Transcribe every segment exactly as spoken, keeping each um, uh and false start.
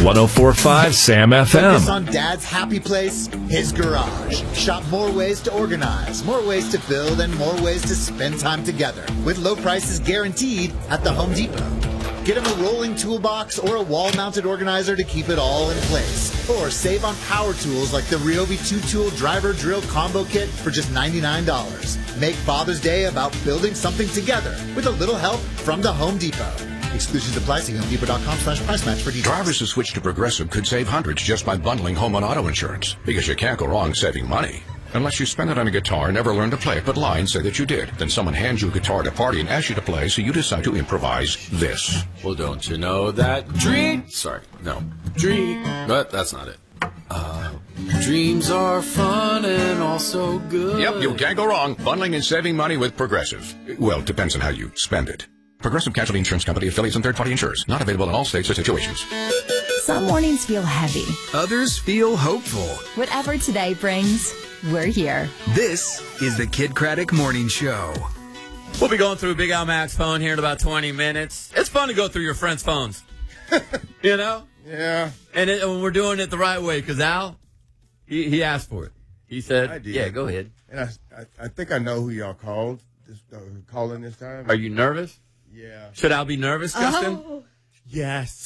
one oh four point five Sam F M. Focus on Dad's happy place, his garage. Shop more ways to organize, more ways to build, and more ways to spend time together. With low prices guaranteed at the Home Depot. Get him a rolling toolbox or a wall-mounted organizer to keep it all in place. Or save on power tools like the Ryobi two-tool driver drill combo kit for just ninety-nine dollars. Make Father's Day about building something together with a little help from the Home Depot. Exclusions apply. See homedepot.com slash price match for details. Drivers who switch to Progressive could save hundreds just by bundling home and auto insurance. Because you can't go wrong saving money. Unless you spend it on a guitar and never learn to play it, but lie and say that you did. Then someone hands you a guitar at a party and asks you to play, so you decide to improvise this. Well, don't you know that dream... Sorry, no. Dream... But that's not it. Uh, dreams are fun and also good. Yep, you can't go wrong. Bundling and saving money with Progressive. Well, it depends on how you spend it. Progressive Casualty Insurance Company, affiliates, and third-party insurers. Not available in all states or situations. Some mornings feel heavy. Others feel hopeful. Whatever today brings, we're here. This is the Kid Craddock Morning Show. We'll be going through Big Al Mac's phone here in about twenty minutes. It's fun to go through your friends' phones. You know? Yeah. And, it, and we're doing it the right way because Al, he, he asked for it. He said, I did. yeah, go ahead. And I, I, I think I know who y'all called, this, uh, calling this time. Are you nervous? Yeah. Should Al be nervous, Justin? Oh. Yes.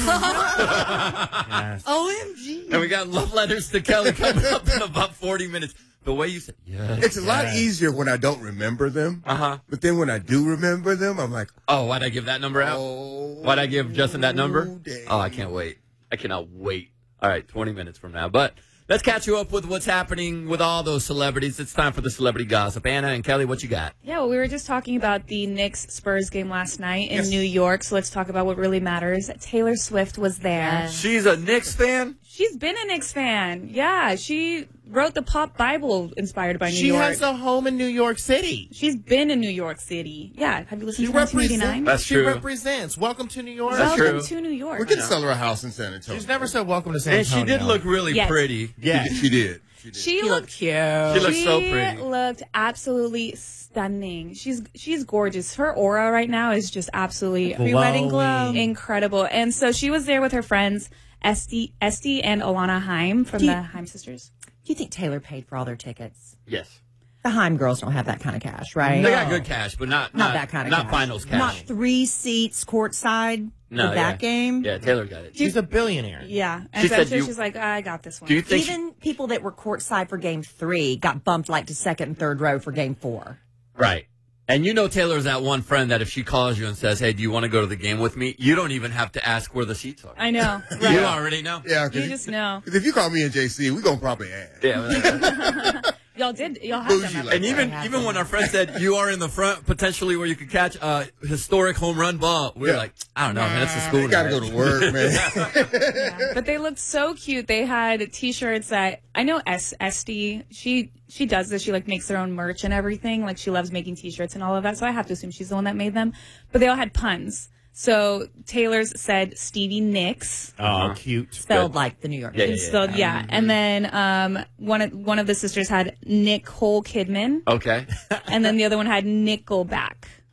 Yes. O M G. And we got love letters to Kelly coming up in about forty minutes. The way you said, yes. It's a lot easier when I don't remember them. Uh-huh. But then when I do remember them, I'm like, oh, why'd I give that number out? oh. Why'd I give Justin that number? Dang. Oh, I can't wait. I cannot wait. All right, twenty minutes from now. But let's catch you up with what's happening with all those celebrities. It's time for the celebrity gossip. Anna and Kelly, what you got? Yeah, well, we were just talking about the Knicks-Spurs game last night in Yes. New York, so let's talk about what really matters. Taylor Swift was there. She's a Knicks fan? She's been a Knicks fan. Yeah, she wrote the pop Bible inspired by New She York. has a home in New York City. She's been in New York City. Yeah, have you listened She to nineteen eighty-nine? represents. That's she true. represents. Welcome to New York. That's Welcome true. to New York. We could sell her a house in San Antonio. She's never said welcome to San And Antonio. she did look really Yes. pretty. Yeah. She did. She did. She She looked looked cute. She looked so pretty. She looked absolutely stunning. She's she's gorgeous. Her aura right now is just absolutely Pre-wedding glow. incredible. And so she was there with her friends Esty, Esty and Alana Haim from Do you- the Haim sisters. Do you think Taylor paid for all their tickets? Yes. The Haim girls don't have that kind of cash, right? They got good cash, but not Not that kind of not cash. finals cash. Not three seats courtside No, for yeah. that game. Yeah, Taylor got it. She's a billionaire. Yeah. And She so said she- you- she's like, I got this one. Do you think she- Even people that were courtside for game three got bumped like to second and third row for game four. Right. And you know Taylor's that one friend that if she calls you and says, hey, do you want to go to the game with me? You don't even have to ask where the seats are. I know. You Right. already know. Yeah, You just know. Because if you call me and J C, we're going to probably ask. Yeah. Y'all did. Y'all had Bougie them. like And even even when our friend said you are in the front, potentially where you could catch a historic home run ball, we were Yeah. like, I don't know, man, that's a school. You got to night. go to work, man. Yeah. But they looked so cute. They had T-shirts that I know. S Esty, she she does this. She like makes her own merch and everything. Like she loves making T-shirts and all of that. So I have to assume she's the one that made them. But they all had puns. So Taylor's said Stevie Nicks, Oh, cute. Spelled like the New York. Yeah, yeah, and yeah. spelled yeah. And then um one of one of the sisters had Nicole Kidman, Okay. and then the other one had Nickelback.